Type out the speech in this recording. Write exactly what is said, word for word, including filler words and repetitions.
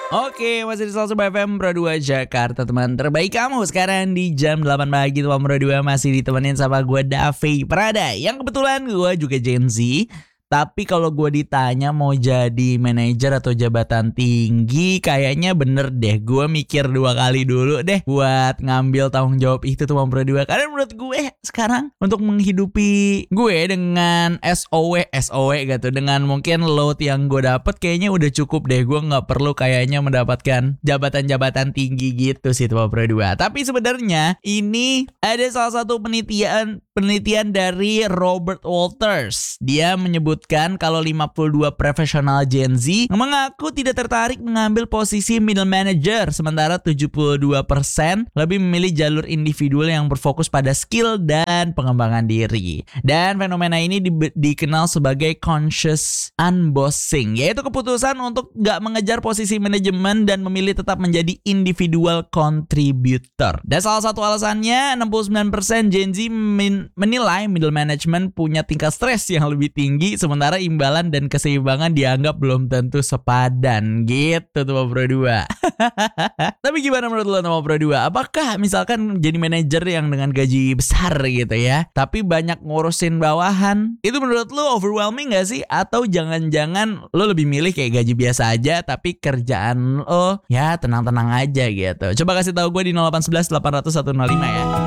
Oke, masih di Salsa F M Pro dua Jakarta, teman terbaik kamu. Sekarang di jam delapan pagi, teman Pro dua masih ditemenin sama gue Davi Prada. Yang kebetulan gue juga Gen Z. Tapi kalau gue ditanya mau jadi manajer atau jabatan tinggi, kayaknya bener deh gue mikir dua kali dulu deh buat ngambil tanggung jawab itu tuh Pro dua. Karena menurut gue sekarang untuk menghidupi gue dengan S O W S O W gitu, dengan mungkin load yang gue dapet kayaknya udah cukup deh. Gue nggak perlu kayaknya mendapatkan jabatan-jabatan tinggi gitu sih tuh Pro dua. Tapi sebenarnya ini ada salah satu penelitian penelitian dari Robert Walters. Dia menyebutkan kalau lima puluh dua profesional Gen Z mengaku tidak tertarik mengambil posisi middle manager, sementara tujuh puluh dua persen lebih memilih jalur individual yang berfokus pada skill dan pengembangan diri. Dan fenomena ini di- dikenal sebagai conscious unbossing, yaitu keputusan untuk gak mengejar posisi manajemen dan memilih tetap menjadi individual contributor. Dan salah satu alasannya enam puluh sembilan persen Gen Z min- menilai middle management punya tingkat stres yang lebih tinggi, sementara imbalan dan keseimbangan dianggap belum tentu sepadan gitu tuh Pro dua. Tapi gimana menurut lo sama Pro dua? Apakah misalkan jadi manajer yang dengan gaji besar gitu ya, tapi banyak ngurusin bawahan, itu menurut lo overwhelming gak sih? Atau jangan-jangan lo lebih milih kayak gaji biasa aja tapi kerjaan lo ya tenang-tenang aja gitu? Coba kasih tahu gue di nol delapan satu satu delapan nol nol satu nol lima ya.